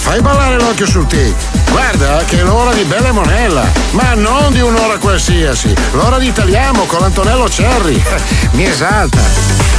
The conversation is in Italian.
fai ballare l'occhio sul tic. Guarda che è l'ora di Bella e Monella, ma non di un'ora qualsiasi, l'ora di Italiamo con l'Antonello Cerri. Mi esalta.